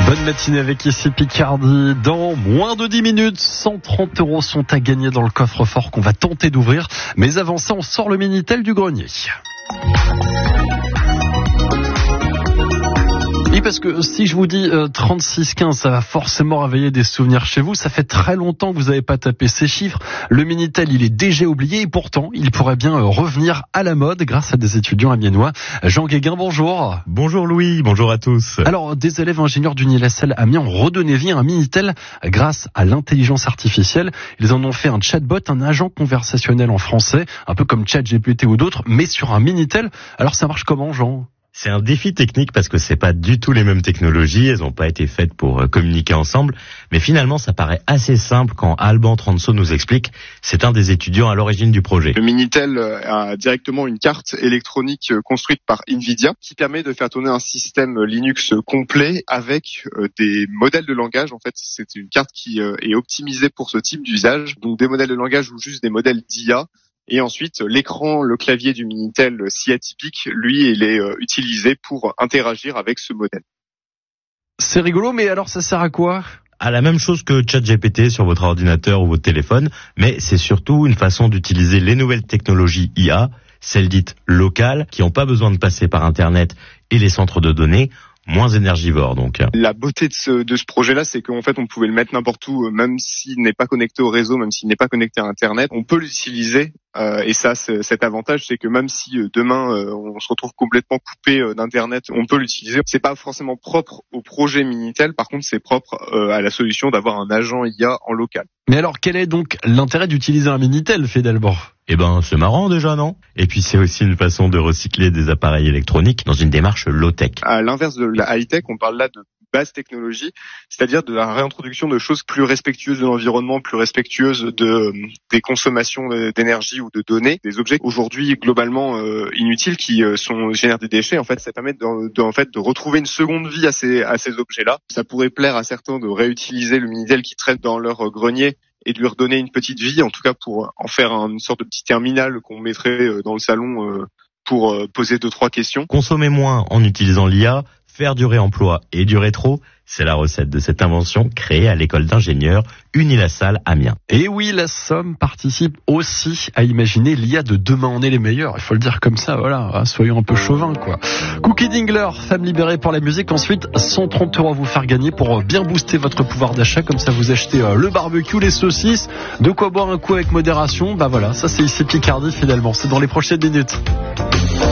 Bonne matinée avec ici Picardie. Dans moins de 10 minutes, 130 € sont à gagner dans le coffre-fort qu'on va tenter d'ouvrir. Mais avant ça, on sort le Minitel du grenier. Oui, parce que si je vous dis 3615, ça va forcément réveiller des souvenirs chez vous. Ça fait très longtemps que vous n'avez pas tapé ces chiffres. Le Minitel, il est déjà oublié et pourtant, il pourrait bien revenir à la mode grâce à des étudiants amiénois. Jean Guéguin, bonjour. Bonjour Louis, bonjour à tous. Alors, des élèves ingénieurs d'Unilassal Amiens ont redonné vie à un Minitel grâce à l'intelligence artificielle. Ils en ont fait un chatbot, un agent conversationnel en français, un peu comme ChatGPT ou d'autres, mais sur un Minitel. Alors, ça marche comment, Jean ? C'est un défi technique parce que c'est pas du tout les mêmes technologies, elles n'ont pas été faites pour communiquer ensemble, mais finalement ça paraît assez simple quand Alban Transo nous explique, c'est un des étudiants à l'origine du projet. Le Minitel a directement une carte électronique construite par Nvidia qui permet de faire tourner un système Linux complet avec des modèles de langage. En fait, c'est une carte qui est optimisée pour ce type d'usage, donc des modèles de langage ou juste des modèles d'IA. Et ensuite, l'écran, le clavier du Minitel si atypique, lui, il est utilisé pour interagir avec ce modèle. C'est rigolo, mais alors ça sert à quoi ? À la même chose que ChatGPT sur votre ordinateur ou votre téléphone, mais c'est surtout une façon d'utiliser les nouvelles technologies IA, celles dites locales, qui n'ont pas besoin de passer par Internet et les centres de données, moins énergivores donc. La beauté de ce projet-là, c'est qu'en fait on pouvait le mettre n'importe où, même s'il n'est pas connecté au réseau, même s'il n'est pas connecté à Internet, on peut l'utiliser. Et ça, cet avantage, c'est que même si demain on se retrouve complètement coupé d'Internet, on peut l'utiliser. C'est pas forcément propre au projet Minitel, par contre c'est propre à la solution d'avoir un agent IA en local. Mais alors, quel est donc l'intérêt d'utiliser un Minitel, finalement ? Eh ben, c'est marrant déjà, non ? Et puis c'est aussi une façon de recycler des appareils électroniques dans une démarche low-tech. À l'inverse de la high-tech, on parle là de basse technologie, c'est-à-dire de la réintroduction de choses plus respectueuses de l'environnement, plus respectueuses des consommations d'énergie ou de données, des objets aujourd'hui globalement inutiles qui génèrent des déchets. En fait, ça permet de retrouver une seconde vie à ces objets-là. Ça pourrait plaire à certains de réutiliser le Minitel qui traîne dans leur grenier et de lui redonner une petite vie, en tout cas pour en faire une sorte de petit terminal qu'on mettrait dans le salon pour poser 2-3 questions. Consommer moins en utilisant l'IA, faire du réemploi et du rétro, c'est la recette de cette invention créée à l'école d'ingénieurs Unilassal Amiens. Et oui, la Somme participe aussi à imaginer l'IA de demain. On est les meilleurs, il faut le dire comme ça, voilà, soyons un peu chauvins, quoi. Cookie Dingler, femme libérée pour la musique. Ensuite, 130 € à vous faire gagner pour bien booster votre pouvoir d'achat. Comme ça, vous achetez le barbecue, les saucisses, de quoi boire un coup avec modération. Bah voilà, ça c'est ici Picardie finalement. C'est dans les prochaines minutes.